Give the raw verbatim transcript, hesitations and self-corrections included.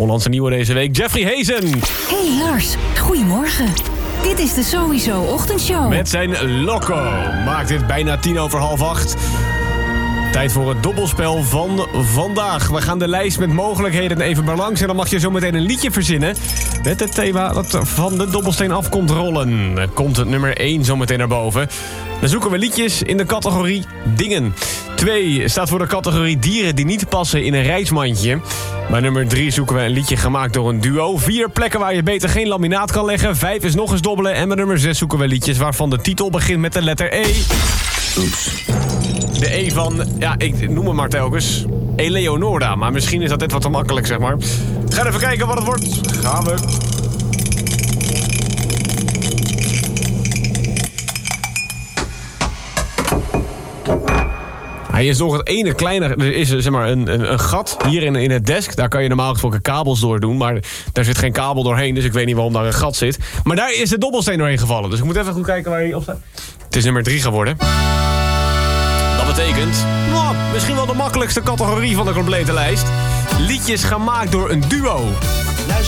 Hollandse nieuwe deze week, Jeffrey Hazen. Hey Lars, goedemorgen. Dit is de Sowieso Ochtendshow. Met zijn Loco maakt dit bijna tien over half acht. Tijd voor het dobbelspel van vandaag. We gaan de lijst met mogelijkheden even maar langs. En dan mag je zo meteen een liedje verzinnen met het thema dat van de dobbelsteen af komt rollen. Dan komt het nummer één zo meteen naar boven. Dan zoeken we liedjes in de categorie dingen. twee staat voor de categorie dieren die niet passen in een reismandje. Bij nummer drie zoeken we een liedje gemaakt door een duo. vier plekken waar je beter geen laminaat kan leggen. vijf is nog eens dobbelen. En bij nummer zes zoeken we liedjes waarvan de titel begint met de letter E. Oeps. De E van, ja, ik noem hem maar telkens, Eleonora. Maar misschien is dat net wat te makkelijk, zeg maar. Ga even kijken wat het wordt. Gaan we. Hij is nog het ene kleine. Er is zeg maar een, een, een gat hier in, in het desk. Daar kan je normaal gesproken kabels door doen. Maar daar zit geen kabel doorheen. Dus ik weet niet waarom daar een gat zit. Maar daar is de dobbelsteen doorheen gevallen. Dus ik moet even goed kijken waar hij op staat. Het is nummer drie geworden. Dat betekent, nou, misschien wel de makkelijkste categorie van de complete lijst. Liedjes gemaakt door een duo.